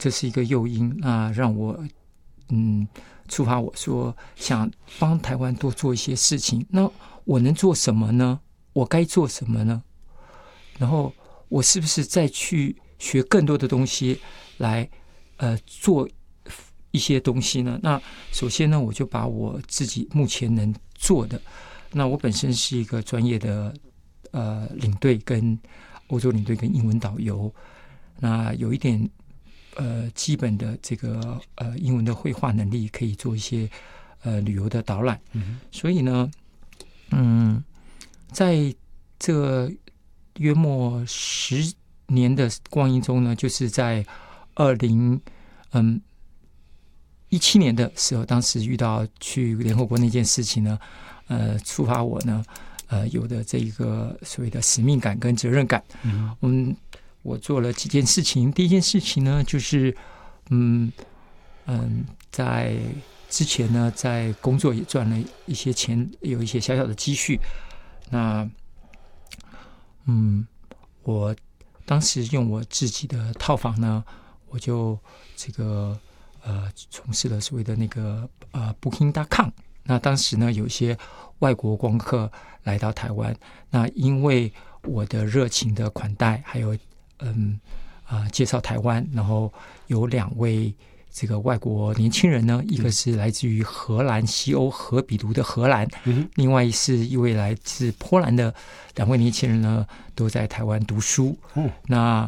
这是一个诱因让我触发我说想帮台湾多做一些事情。那我能做什么呢？我该做什么呢？然后我是不是再去学更多的东西来做一些东西呢？那首先呢，我就把我自己目前能做的，那我本身是一个专业的领队跟欧洲领队跟英文导游，那有一点基本的这个英文的绘画能力，可以做一些旅游的导览。所以呢，在这个约莫10年的光阴中呢，就是在2017年的时候，当时遇到去联合国那件事情呢，触发我呢有的这个所谓的使命感跟责任感。我做了几件事情。第一件事情呢，就是在之前呢，在工作也赚了一些钱，有一些小小的积蓄。那我当时用我自己的套房呢，我就这个从事了所谓的那个Booking.com。那当时呢，有一些外国光客来到台湾，那因为我的热情的款待，还有介绍台湾，然后有2位这个外国年轻人呢，一个是来自于荷兰西欧荷比卢的荷兰，另外是一位来自波兰的2位年轻人呢，都在台湾读书。那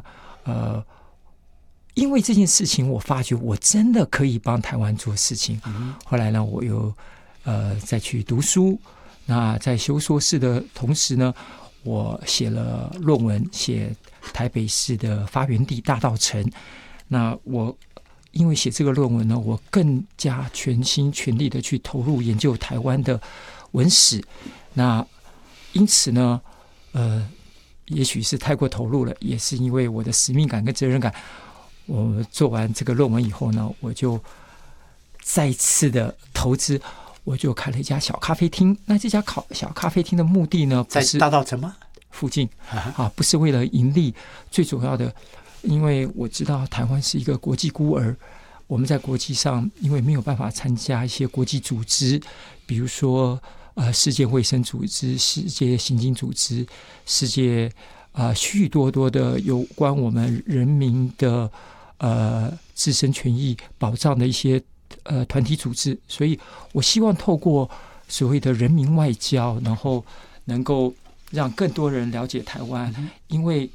因为这件事情，我发觉我真的可以帮台湾做事情。后来呢，我又再去读书。那在修硕士的同时呢，我写了论文，写台北市的发源地大稻埕。那我因为写这个论文呢，我更加全心全力的去投入研究台湾的文史。那因此呢，也许是太过投入了，也是因为我的使命感跟责任感。我做完这个论文以后呢，我就再次的投资，我就开了一家小咖啡厅。那这家小咖啡厅的目的呢，不是在大稻埕吗？ 附近不是为了盈利，最主要的，因为我知道台湾是一个国际孤儿，我们在国际上因为没有办法参加一些国际组织，比如说世界卫生组织、世界刑警组织、世界许多多的有关我们人民的自身权益保障的一些团体组织，所以我希望透过所谓的人民外交，然后能够让更多人了解台湾，因为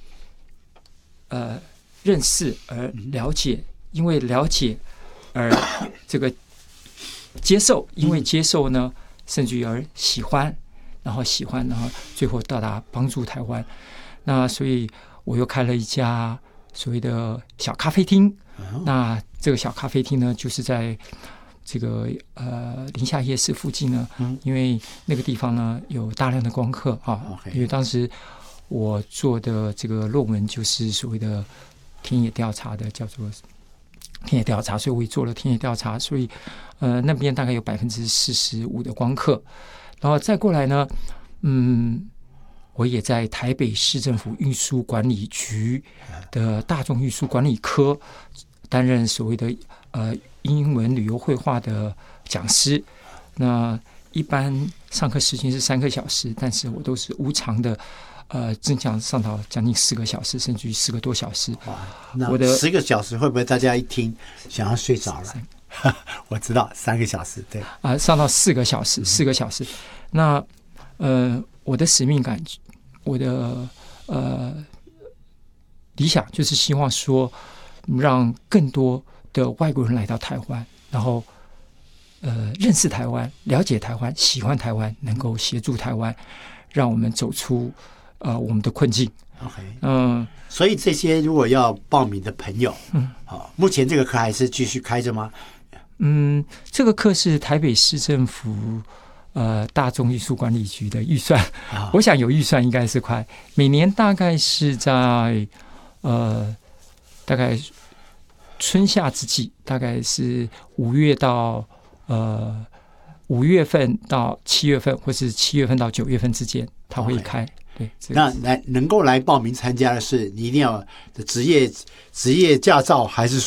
认识而了解，因为了解而这个接受，因为接受呢，甚至于而喜欢，然后喜欢，然后最后到达帮助台湾。那所以我又开了一家所谓的小咖啡厅。那这个小咖啡厅呢，就是在这个宁夏夜市附近呢，因为那个地方呢有大量的光客因为当时我做的这个论文就是所谓的田野调查的，叫做田野调查，所以我也做了田野调查，所以那边大概有45%的光客。然后再过来呢，我也在台北市政府运输管理局的大众运输管理科担任所谓的英文旅游绘画的讲师。那一般上课时间是3个小时，但是我都是无偿的，正常上到将近4个小时，甚至于4个多小时。 那我的 10个小时会不会大家一听想要睡着了？我知道3个小时，对上到4个小时，4个小时。那我的使命感，我的理想就是希望说，让更多的外国人来到台湾，然后认识台湾、了解台湾、喜欢台湾，能够协助台湾，让我们走出我们的困境。 OK，所以这些如果要报名的朋友，目前这个课还是继续开着吗？ 这个课是台北市政府大众运输管理局的预算，我想有预算应该是快，每年大概是在大概春夏之际，大概是5月到5月份到7月份，或是7月份到9月份之间，它会开。对， 那能够来报名参加的是你一定要的职业驾照，还是